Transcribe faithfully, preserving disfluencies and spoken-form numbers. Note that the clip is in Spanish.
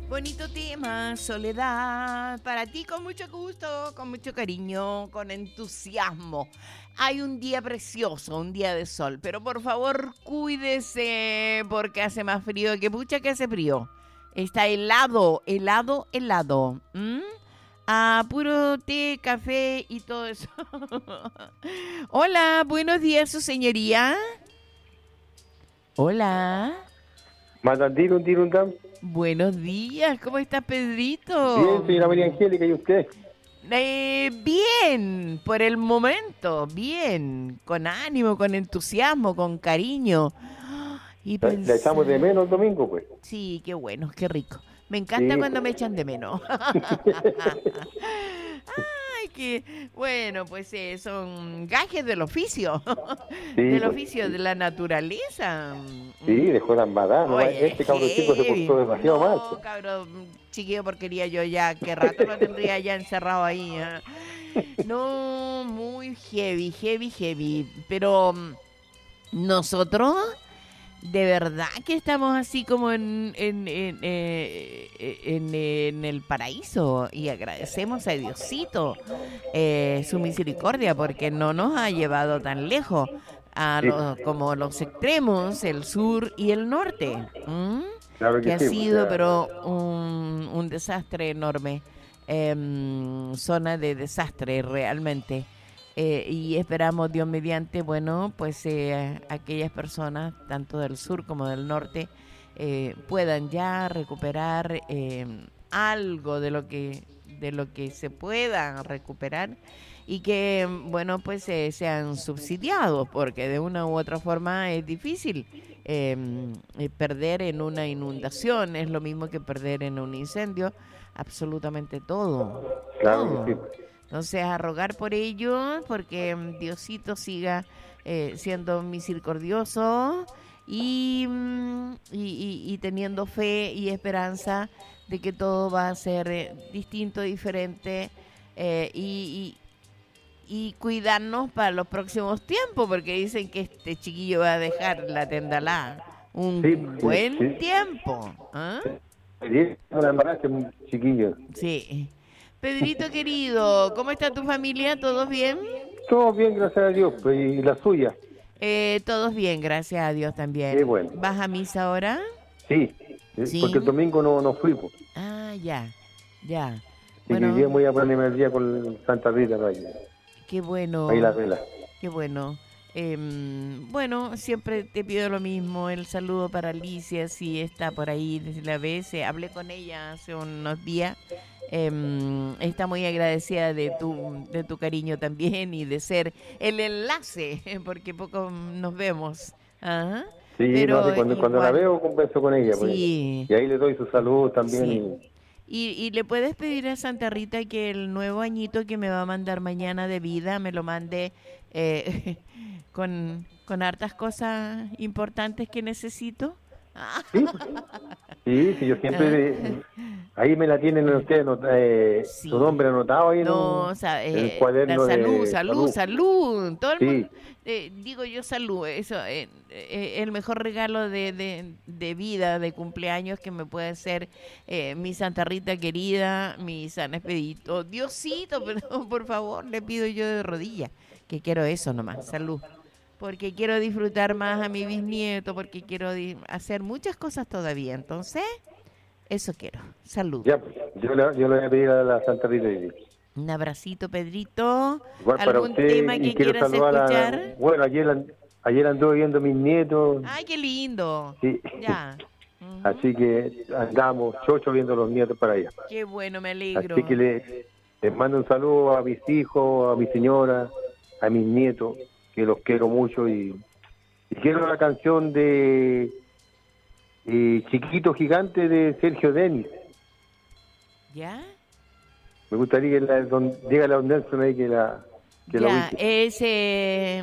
Bonito tema, Soledad, para ti con mucho gusto, con mucho cariño, con entusiasmo. Hay un día precioso, un día de sol, pero por favor cuídese porque hace más frío que pucha que hace frío. Está helado, helado, helado. ¿Mm? Ah, puro té, café y todo eso. Hola, buenos días, su señoría. Hola. Matandirum, dirum, dam. Buenos días, ¿cómo estás, Bien, Pedrito? señora María Angélica, ¿y usted? Eh, bien, por el momento, bien, con ánimo, con entusiasmo, con cariño. Y La, la echamos de pensar, menos el domingo, pues. sí, qué bueno, qué rico. Me encanta Sí, cuando me pues. echan de menos. Ay, que bueno, pues eh, son gajes del oficio, Sí, del pues. oficio, de Sí, la naturaleza. sí, ¿Mm? dejó la embarrada, nomás. Oye, Este cabro chico se heavy. portó demasiado mal, No, pues. cabrón, chiquillo, porquería, yo ya, qué rato lo tendría ya encerrado ahí. ¿Eh? No, muy heavy, heavy, heavy. Pero mm, nosotros, de verdad que estamos así como en, en, en, eh, en- en el paraíso y agradecemos a Diosito eh, su misericordia porque no nos ha llevado tan lejos a Sí, los, como los extremos, el sur y el norte. ¿M? claro Que que ha sí, pues. sido Ya. pero un, un desastre enorme, em, zona de desastre realmente. Eh, y esperamos, Dios mediante, bueno, pues eh, aquellas personas, tanto del sur como del norte, eh, puedan ya recuperar eh, algo de lo que de lo que se pueda recuperar y que, bueno, pues eh, sean subsidiados, porque de una u otra forma es difícil eh, eh, perder en una inundación, es lo mismo que perder en un incendio, absolutamente todo, Claro que sí, todo. pues. Entonces, a rogar por ellos, porque mm, Diosito siga eh, siendo misericordioso y, mm, y, y- y teniendo fe y esperanza de que todo va a ser eh, distinto, diferente eh, y, y, y cuidarnos para los próximos tiempos, porque dicen que este chiquillo va a dejar la tendalá Sí, un sí, buen sí. tiempo. ¿Ah? Sí, una embarada, este chiquillo. Sí. Pedrito querido, ¿cómo está tu familia? ¿Todos bien? Todo bien, gracias a Dios, pues. ¿Y la suya? Eh, todos bien, gracias a Dios Qué también. bueno. ¿Vas a misa ahora? Sí, sí, porque el Sí. domingo no, no fui, pues. Ah, ya, ya. Así que hoy día Bueno, voy a ponerme el día con Santa Rita, ahí, qué ahí la bueno, vela. qué bueno. Em, bueno, siempre te pido lo mismo, el saludo para Alicia, si está por ahí, si la ves, eh, hablé con ella hace unos días. Em, está muy agradecida de tu, de tu cariño también y de ser el enlace, porque poco nos vemos. Ajá. Sí, no, sí, Pero cuando, cuando la igual, veo converso con ella, pues. sí, Y ahí le doy su salud también. sí. Y, Y, y le puedes pedir a Santa Rita que el nuevo añito que me va a mandar mañana de vida me lo mande eh, con, con hartas cosas importantes que necesito. sí, pues, sí, sí, yo siempre, Ah, de- ahí me la tienen ustedes, eh, su sí. nombre anotado ahí en No, un o sea, en el eh, la cuaderno salud, de salud, salud. salud. Todo el mundo, Sí, eh, digo yo salud, eso, eh, eh, el mejor regalo de, de, de vida, de cumpleaños que me puede ser eh, mi Santa Rita querida, mi San Expedito. Diosito, pero por favor, le pido yo de rodillas, que quiero eso nomás, salud. Porque quiero disfrutar más a mi bisnieto, porque quiero di- hacer muchas cosas todavía. Entonces, eso quiero, salud. ya, pues, yo le, yo le voy a pedir a la Santa Rita. Y- Un abracito, Pedrito. igual para ¿Algún usted, tema y que quiero quieras saludar a, escuchar? bueno, ayer, an- ayer anduve viendo a mis nietos, Ay, qué lindo. sí, Ya. Ujú. así que andamos chocho viendo a los nietos para allá. Qué bueno, me Así que alegro. le, les mando un saludo a mis hijos, a mi señora, a mis nietos, que los quiero mucho y, y quiero la canción de eh, Chiquito Gigante de Sergio Denis. ¿Ya? Me gustaría que la, don, dígale a don Nelson ahí que la, que la Ya, ubique. ese